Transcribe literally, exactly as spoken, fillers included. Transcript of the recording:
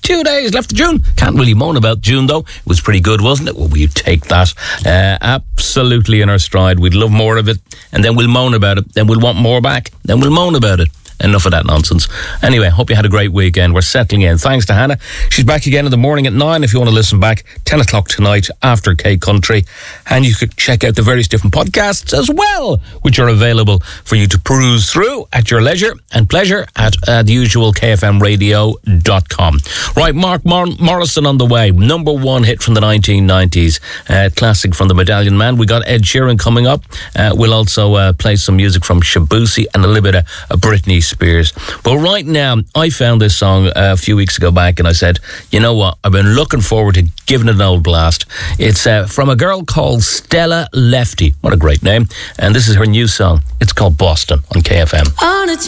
Two days left of June. Can't really moan about June, though. It was pretty good, wasn't it? Well, we'd take that uh, absolutely in our stride. We'd love more of it, and then we'll moan about it. Then we'll want more back. Then we'll moan about it. Enough of that nonsense. Anyway, hope you had a great weekend. We're settling in. Thanks to Hannah. She's back again in the morning at nine if you want to listen back. ten o'clock tonight after K Country. And you could check out the various different podcasts as well, which are available for you to peruse through at your leisure and pleasure at uh, the usual K F M radio dot com. Right, Mark Mor- Morrison on the way. Number one hit from the nineteen nineties. Uh, classic from the Medallion Man. We got Ed Sheeran coming up. Uh, we'll also uh, play some music from Shabusi and a little bit of, of Britney Spears. But right now, I found this song uh, a few weeks ago back and I said, you know what, I've been looking forward to giving it an old blast. It's uh, from a girl called Stella Lefty. What a great name. And this is her new song. It's called Boston on K F M. On a